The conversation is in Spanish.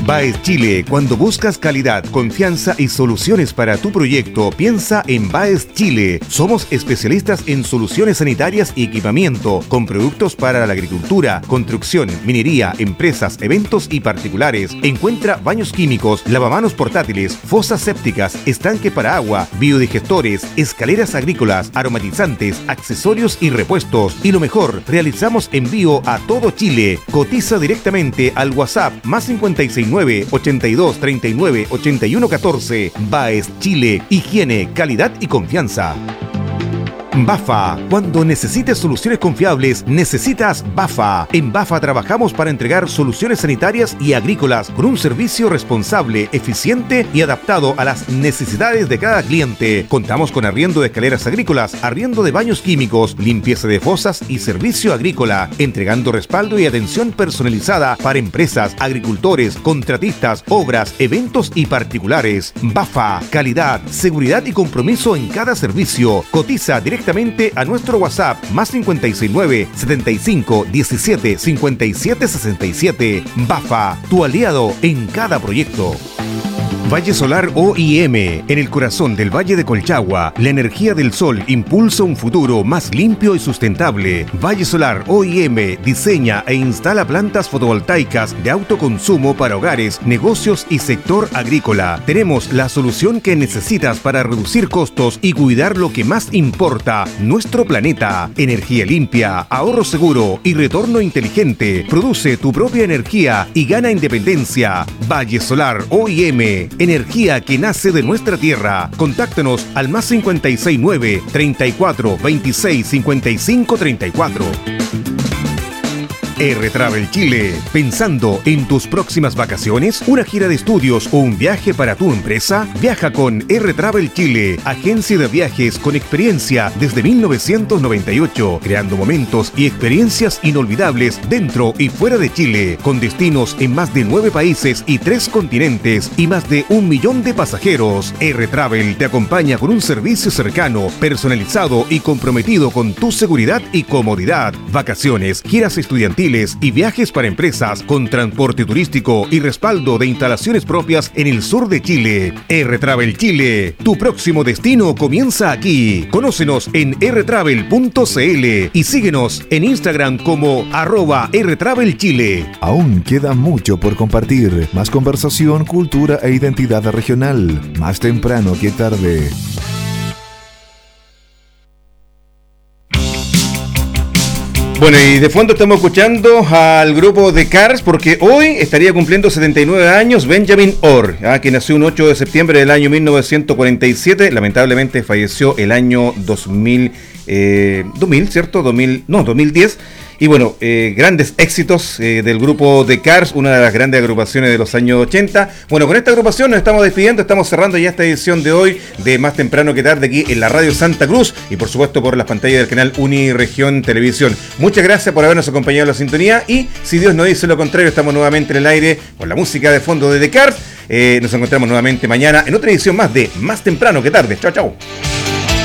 Baes Chile, cuando buscas calidad, confianza y soluciones para tu proyecto, piensa en Baes Chile. Somos especialistas en soluciones sanitarias y equipamiento, con productos para la agricultura, construcción, minería, empresas, eventos y particulares. Encuentra baños químicos, lavamanos portátiles, fosas sépticas, estanque para agua, biodigestores, escaleras agrícolas, aromatizantes, accesorios y repuestos. Y lo mejor, realizamos envío a todo Chile. Cotiza directamente al WhatsApp más 569 82 39 81 14. Baes Chile, higiene, calidad y confianza. Bafa, cuando necesites soluciones confiables, necesitas Bafa. En Bafa trabajamos para entregar soluciones sanitarias y agrícolas con un servicio responsable, eficiente y adaptado a las necesidades de cada cliente. Contamos con arriendo de escaleras agrícolas, arriendo de baños químicos, limpieza de fosas y servicio agrícola, entregando respaldo y atención personalizada para empresas, agricultores, contratistas, obras, eventos y particulares. Bafa, calidad, seguridad y compromiso en cada servicio. Cotiza directamente a nuestro WhatsApp más 569 75 17 57 67. Bafa, tu aliado en cada proyecto. Valle Solar OIM, en el corazón del Valle de Colchagua, la energía del sol impulsa un futuro más limpio y sustentable. Valle Solar OIM diseña e instala plantas fotovoltaicas de autoconsumo para hogares, negocios y sector agrícola. Tenemos la solución que necesitas para reducir costos y cuidar lo que más importa, nuestro planeta. Energía limpia, ahorro seguro y retorno inteligente. Produce tu propia energía y gana independencia. Valle Solar OIM, energía que nace de nuestra tierra. Contáctanos al más 569 34 26 55 34. R-Travel Chile. ¿Pensando en tus próximas vacaciones? ¿Una gira de estudios o un viaje para tu empresa? Viaja con R-Travel Chile, agencia de viajes con experiencia desde 1998, creando momentos y experiencias inolvidables dentro y fuera de Chile, con destinos en más de 9 países y 3 continentes y más de 1 millón de pasajeros. R-Travel te acompaña con un servicio cercano, personalizado y comprometido con tu seguridad y comodidad. Vacaciones, giras estudiantiles y viajes para empresas con transporte turístico y respaldo de instalaciones propias en el sur de Chile. R-Travel Chile, tu próximo destino comienza aquí. Conócenos en rtravel.cl y síguenos en Instagram como @rtravelchile. Aún queda mucho por compartir. Más conversación, cultura e identidad regional. Más temprano que tarde. Bueno, y de fondo estamos escuchando al grupo de Cars porque hoy estaría cumpliendo 79 años Benjamin Orr, que nació un 8 de septiembre del año 1947, lamentablemente falleció el año 2000, ¿cierto? 2010. Y bueno, grandes éxitos del grupo de Cars, una de las grandes agrupaciones de los años 80. Bueno, con esta agrupación nos estamos despidiendo, estamos cerrando ya esta edición de hoy de Más Temprano que Tarde aquí en la Radio Santa Cruz y por supuesto por las pantallas del canal Uniregión Televisión. Muchas gracias por habernos acompañado en la sintonía y si Dios no dice lo contrario, estamos nuevamente en el aire con la música de fondo de The Cars. Nos encontramos nuevamente mañana en otra edición más de Más Temprano que Tarde. Chao, chao.